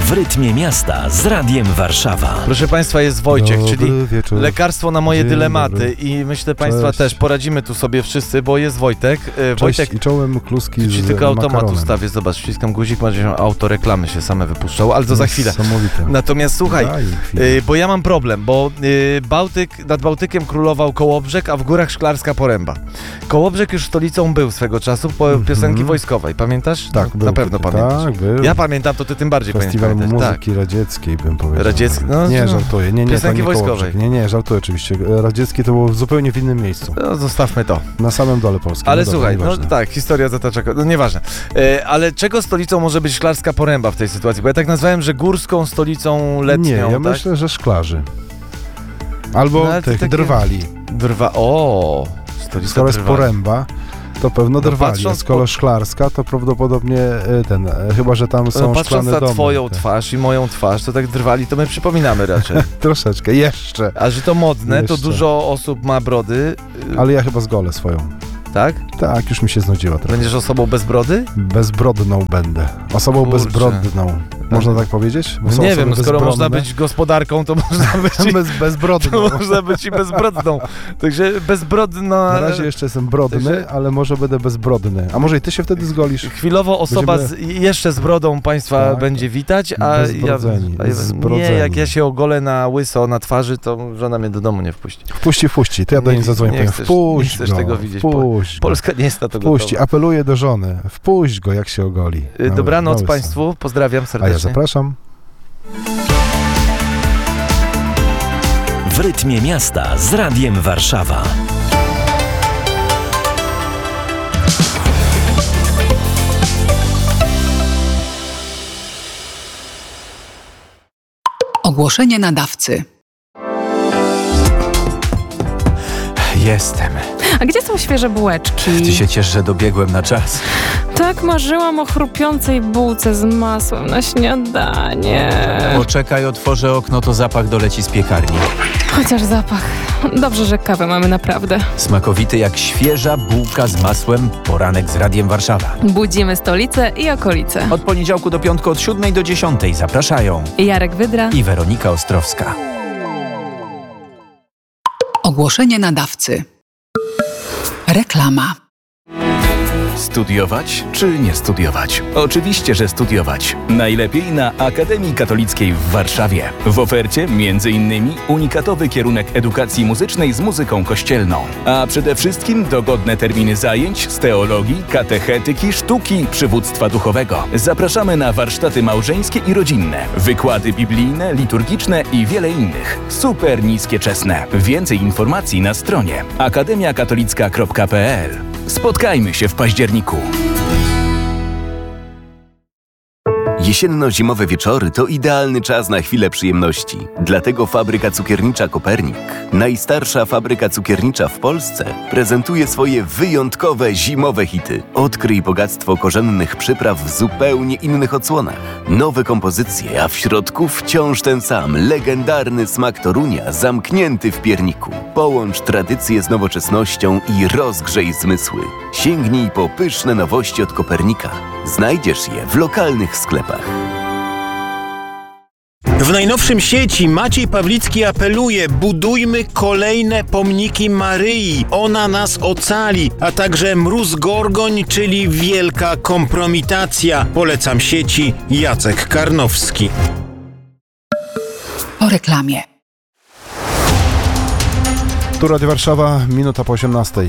W rytmie miasta z Radiem Warszawa. Proszę Państwa, jest Wojciech, czyli wieczór. lekarstwo na moje Dzień dylematy dobry. i myślę Państwa Cześć. też poradzimy tu sobie wszyscy, bo jest Wojtek. Cześć Wojtek, i czołem kluski tu ci z tylko automat makaronem. ustawię, zobacz, wciskam guzik, może się autoreklamy się same wypuszczą, ale to za chwilę. Niesamowite. Natomiast słuchaj, Daj chwilę. bo ja mam problem, bo nad Bałtykiem królował Kołobrzeg, a w górach Szklarska Poręba. Kołobrzeg już stolicą był swego czasu po piosenki wojskowej, pamiętasz? Tak, Na pewno pamiętasz. Tak, był. Ja pamiętam, to ty tym bardziej Festiwal pamiętasz. Tak. muzyki radzieckiej, bym powiedział. Radziecki? No, nie, no. żartuję. Nie, Piosenki to nie wojskowej. Kołobrzeg. Nie, żartuję oczywiście. Radziecki to było zupełnie w innym miejscu. No, zostawmy to. Na samym dole Polski. Ale no słuchaj, dobra, no nieważne. tak, historia zatacza, no nieważne. Ale czego stolicą może być Szklarska Poręba w tej sytuacji? Bo ja tak nazwałem, że górską stolicą letnią, Nie, ja tak? myślę, że szklarzy. Albo No, ale to tych takie- drwali. Stolica Skoro jest Drwali. Poręba, to pewno drwali. A patrząc skoro Szklarska, to prawdopodobnie chyba, że tam są Patrząc szklane na domy. twoją Te. twarz i moją twarz, to tak Drwali, to my przypominamy raczej. Troszeczkę, jeszcze. A że to modne, to Jeszcze. dużo osób ma brody, Ale ja chyba zgolę swoją. tak? Tak, już mi się znudziła trochę. Będziesz osobą bez brody? Bezbrodną będę. Osobą Kurczę. bezbrodną. Można tak powiedzieć? Bo są Nie osoby wiem, skoro można bezbrodne. być gospodarką, to można być i, Bezbrodną. to można być i bezbrodną. Także bezbrodna... Na razie jeszcze jestem brodny, Także- ale może będę bezbrodny. A może i ty się wtedy zgolisz? Chwilowo osoba jeszcze z brodą Państwa Tak. będzie witać, a ja... Bezbrodzeni, Nie, bezbrodzeni. jak ja się ogolę na łyso na twarzy, to żona mnie do domu nie wpuści. Wpuści. To ja do Nie- niej zadzwonię. nie Powiem, chcesz- wpuść nie chcesz go, tego widzieć. Wpuść go. Polska nie jest na to Wpuści. gotowa. Apeluję do żony. Wpuść go, jak się ogoli. Dobranoc łyso. Państwu, pozdrawiam A serdecznie. ja zapraszam. W rytmie miasta z Radiem Warszawa. Ogłoszenie nadawcy. Jestem. A gdzie są świeże bułeczki? Ty się ciesz, że dobiegłem na czas. Tak marzyłam o chrupiącej bułce z masłem na śniadanie. Poczekaj, otworzę okno, to zapach doleci z piekarni. Chociaż zapach. Dobrze, że kawę mamy naprawdę. Smakowity jak świeża bułka z masłem. Poranek z Radiem Warszawa. Budzimy stolicę i okolice. Od poniedziałku do piątku od 7 do 10 zapraszają Jarek Wydra. i Weronika Ostrowska. Ogłoszenie nadawcy. Reklama. Studiować czy nie studiować? Oczywiście, że studiować. Najlepiej na Akademii Katolickiej w Warszawie. W ofercie m.in. unikatowy kierunek edukacji muzycznej z muzyką kościelną. A przede wszystkim dogodne terminy zajęć z teologii, katechetyki, sztuki, przywództwa duchowego. Zapraszamy na warsztaty małżeńskie i rodzinne, wykłady biblijne, liturgiczne i wiele innych. Super niskie czesne. Więcej informacji na stronie akademiakatolicka.pl. Spotkajmy się w październiku. Jesienno-zimowe wieczory to idealny czas na chwilę przyjemności. Dlatego fabryka cukiernicza Kopernik, najstarsza fabryka cukiernicza w Polsce, prezentuje swoje wyjątkowe zimowe hity. Odkryj bogactwo korzennych przypraw w zupełnie innych odsłonach. Nowe kompozycje, a w środku wciąż ten sam, legendarny smak Torunia zamknięty w pierniku. Połącz tradycję z nowoczesnością i rozgrzej zmysły. Sięgnij po pyszne nowości od Kopernika. Znajdziesz je w lokalnych sklepach. W najnowszym sieci Maciej Pawlicki apeluje: budujmy kolejne pomniki Maryi. Ona nas ocali, a także mróz Gorgoń, czyli wielka kompromitacja. Polecam sieci Jacek Karnowski. Po reklamie. Tu Radio Warszawa, minuta po 18.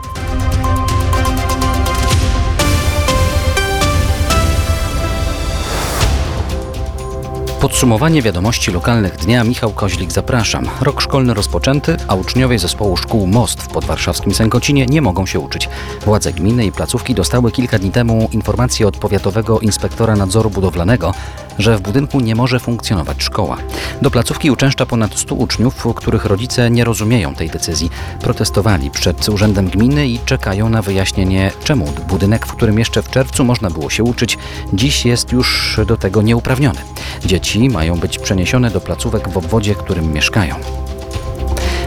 Podsumowanie wiadomości lokalnych dnia. Michał Koźlik, zapraszam. Rok szkolny rozpoczęty, a uczniowie zespołu szkół Most w podwarszawskim Sękocinie nie mogą się uczyć. Władze gminy i placówki dostały kilka dni temu informację od powiatowego inspektora nadzoru budowlanego, że w budynku nie może funkcjonować szkoła. Do placówki uczęszcza ponad 100 uczniów, których rodzice nie rozumieją tej decyzji. Protestowali przed urzędem gminy i czekają na wyjaśnienie, czemu budynek, w którym jeszcze w czerwcu można było się uczyć, dziś jest już do tego nieuprawniony. Dzieci mają być przeniesione do placówek w obwodzie, w którym mieszkają.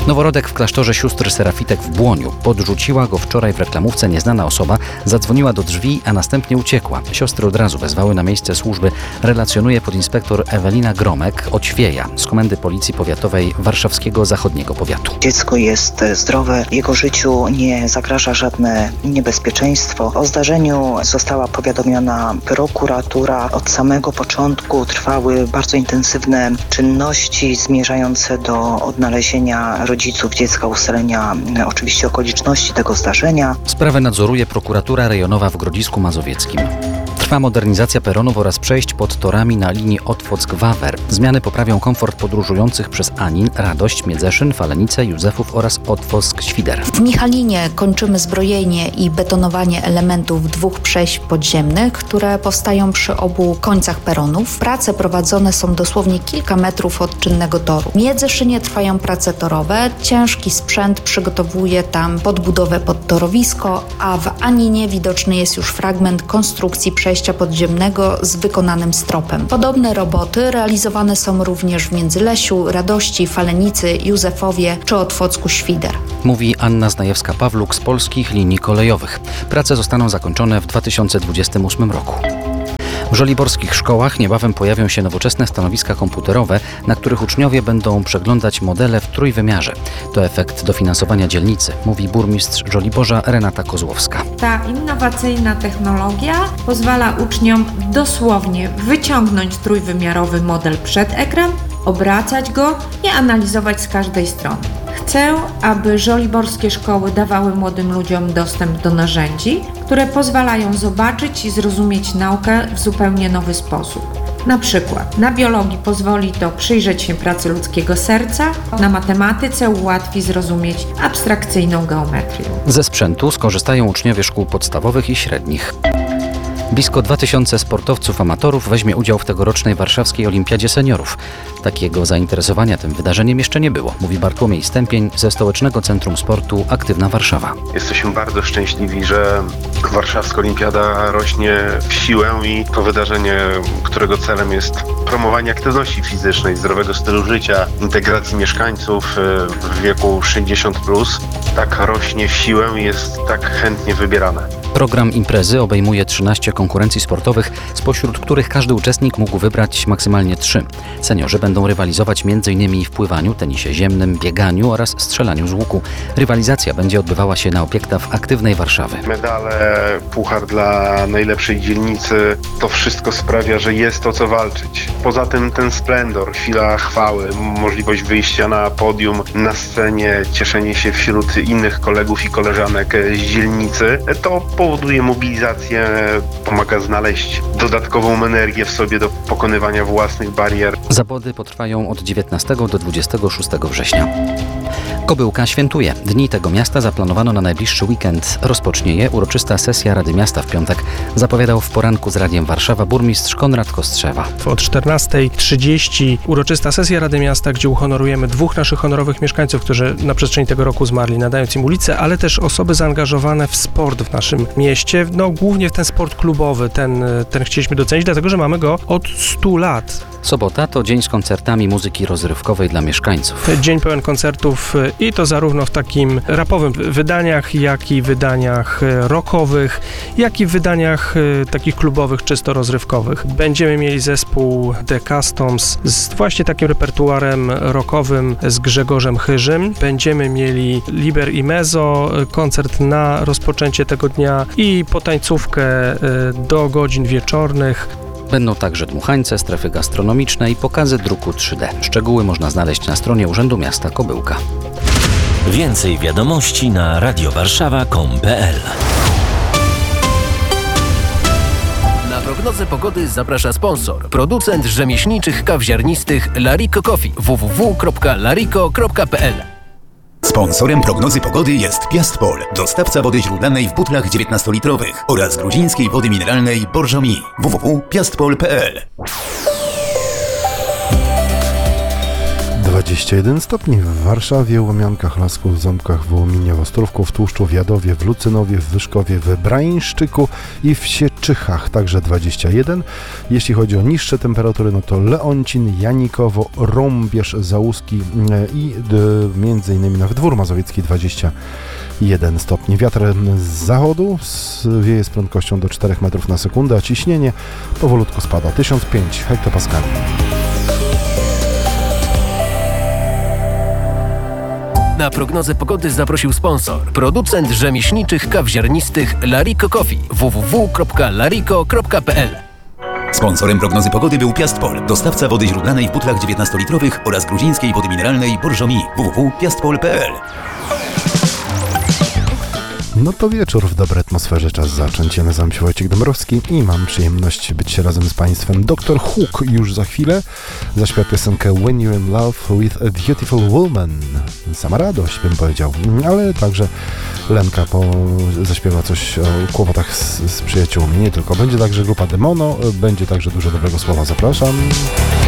Noworodek w klasztorze sióstr Serafitek w Błoniu. Podrzuciła go wczoraj w reklamówce nieznana osoba, zadzwoniła do drzwi, a następnie uciekła. Siostry od razu wezwały na miejsce służby, relacjonuje podinspektor Ewelina Gromek, Oćwieja z Komendy Policji Powiatowej Warszawskiego Zachodniego Powiatu. Dziecko jest zdrowe, jego życiu nie zagraża żadne niebezpieczeństwo. O zdarzeniu została powiadomiona prokuratura. Od samego początku trwały bardzo intensywne czynności zmierzające do odnalezienia rodziców dziecka, ustalenia oczywiście okoliczności tego zdarzenia. Sprawę nadzoruje prokuratura rejonowa w Grodzisku Mazowieckim. Trwa modernizacja peronów oraz przejść pod torami na linii Otwock-Wawer. Zmiany poprawią komfort podróżujących przez Anin, Radość, Miedzeszyn, Falenicę, Józefów oraz Otwock-Świder. W Michalinie kończymy zbrojenie i betonowanie elementów 2 przejść podziemnych, które powstają przy obu końcach peronów. Prace prowadzone są dosłownie kilka metrów od czynnego toru. W Miedzeszynie trwają prace torowe. Ciężki sprzęt przygotowuje tam podbudowę pod torowisko, a w Aninie widoczny jest już fragment konstrukcji przejścia podziemnego z wykonanym stropem. Podobne roboty realizowane są również w Międzylesiu, Radości, Falenicy, Józefowie czy Otwocku-Świder. Mówi Anna Znajewska-Pawluk z Polskich Linii Kolejowych. Prace zostaną zakończone w 2028 roku. W żoliborskich szkołach niebawem pojawią się nowoczesne stanowiska komputerowe, na których uczniowie będą przeglądać modele w trójwymiarze. To efekt dofinansowania dzielnicy, mówi burmistrz Żoliborza Renata Kozłowska. Ta innowacyjna technologia pozwala uczniom dosłownie wyciągnąć trójwymiarowy model przed ekran, obracać go i analizować z każdej strony. Chcę, aby żoliborskie szkoły dawały młodym ludziom dostęp do narzędzi, które pozwalają zobaczyć i zrozumieć naukę w zupełnie nowy sposób. Na przykład na biologii pozwoli to przyjrzeć się pracy ludzkiego serca, na matematyce ułatwi zrozumieć abstrakcyjną geometrię. Ze sprzętu skorzystają uczniowie szkół podstawowych i średnich. Blisko 2000 sportowców amatorów weźmie udział w tegorocznej warszawskiej Olimpiadzie Seniorów. Takiego zainteresowania tym wydarzeniem jeszcze nie było, mówi Bartłomiej Stępień ze Stołecznego Centrum Sportu Aktywna Warszawa. Jesteśmy bardzo szczęśliwi, że warszawska olimpiada rośnie w siłę i to wydarzenie, którego celem jest promowanie aktywności fizycznej, zdrowego stylu życia, integracji mieszkańców w wieku 60+, tak rośnie w siłę i jest tak chętnie wybierane. Program imprezy obejmuje 13 konkurencji sportowych, spośród których każdy uczestnik mógł wybrać maksymalnie 3. Seniorzy będą rywalizować m.in. w pływaniu, tenisie ziemnym, bieganiu oraz strzelaniu z łuku. Rywalizacja będzie odbywała się na obiektach Aktywnej Warszawy. Medale, puchar dla najlepszej dzielnicy, to wszystko sprawia, że jest o co walczyć. Poza tym ten splendor, chwila chwały, możliwość wyjścia na podium, na scenie, cieszenie się wśród innych kolegów i koleżanek z dzielnicy, to powoduje mobilizację, pomaga znaleźć dodatkową energię w sobie do pokonywania własnych barier. Zawody potrwają od 19 do 26 września. Kobyłka świętuje. Dni tego miasta zaplanowano na najbliższy weekend. Rozpocznie je uroczysta sesja Rady Miasta w piątek. Zapowiadał w poranku z Radiem Warszawa burmistrz Konrad Kostrzewa. Od 14:30 uroczysta sesja Rady Miasta, gdzie uhonorujemy 2 naszych honorowych mieszkańców, którzy na przestrzeni tego roku zmarli, nadając im ulicę, ale też osoby zaangażowane w sport w naszym mieście. No, głównie w ten sport klubowy. Ten chcieliśmy docenić, dlatego że mamy go od 100 lat. Sobota to dzień z koncertami muzyki rozrywkowej dla mieszkańców. Dzień pełen koncertów i to zarówno w takim rapowym wydaniach, jak i wydaniach rockowych, jak i w wydaniach takich klubowych, czysto rozrywkowych. Będziemy mieli zespół The Customs z właśnie takim repertuarem rockowym z Grzegorzem Chyżym. Będziemy mieli Liber i Mezzo, koncert na rozpoczęcie tego dnia i potańcówkę do godzin wieczornych. Będą także dmuchańce, strefy gastronomiczne i pokazy druku 3D. Szczegóły można znaleźć na stronie Urzędu Miasta Kobyłka. Więcej wiadomości na radiowarszawa.com.pl. Na prognozę pogody zaprasza sponsor. Producent rzemieślniczych kaw ziarnistych Lariko Coffee. www.lariko.pl. Sponsorem prognozy pogody jest Piastpol, dostawca wody źródlanej w butlach 19-litrowych oraz gruzińskiej wody mineralnej Borżomi. www.piastpol.pl. 21 stopni w Warszawie, Łomiankach, Lasków, Ząbkach, Wołominie, w Ostrówku, w Tłuszczu, w Jadowie, w Lucynowie, w Wyszkowie, w Brańszczyku i w Sieczynie. Czychach także 21. Jeśli chodzi o niższe temperatury, no to Leoncin, Janikowo, Rąbierz, Załuski i między innymi Dwór Mazowiecki 21 stopni. Wiatr z zachodu wieje z prędkością do 4 metrów na sekundę, a ciśnienie powolutku spada. 1005 hektopaskali. Na prognozę pogody zaprosił sponsor. Producent rzemieślniczych kaw ziarnistych Lariko Coffee. www.lariko.pl. Sponsorem prognozy pogody był Piastpol, dostawca wody źródlanej w butlach 19-litrowych oraz gruzińskiej wody mineralnej Borżomi. www.piastpol.pl. No to wieczór w dobrej atmosferze, czas zacząć. Ja nazywam się Wojciech Dąbrowski i mam przyjemność być razem z Państwem. Dr. Hook już za chwilę zaśpiewa piosenkę When You're in Love with a Beautiful Woman. Sama radość, bym powiedział, ale także Lenka zaśpiewa coś o kłopotach z przyjaciółmi. Nie tylko, będzie także grupa Demono, będzie także dużo dobrego słowa. Zapraszam.